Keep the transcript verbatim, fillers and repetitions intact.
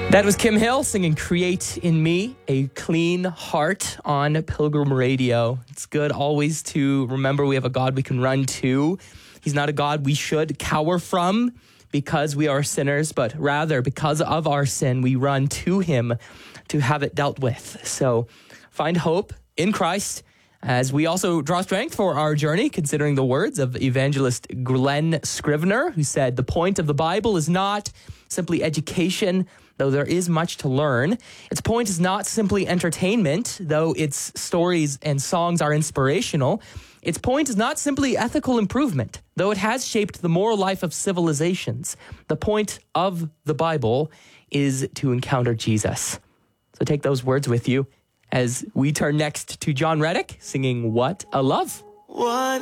That was Kim Hill singing Create in Me, a Clean Heart on Pilgrim Radio. It's good always to remember we have a God we can run to. He's not a God we should cower from because we are sinners, but rather because of our sin, we run to him to have it dealt with. So find hope in Christ as we also draw strength for our journey, considering the words of evangelist Glenn Scrivener, who said, "The point of the Bible is not simply education, though there is much to learn. Its point is not simply entertainment, though its stories and songs are inspirational. Its point is not simply ethical improvement, though it has shaped the moral life of civilizations. The point of the Bible is to encounter Jesus." So take those words with you as we turn next to John Reddick singing What a Love. What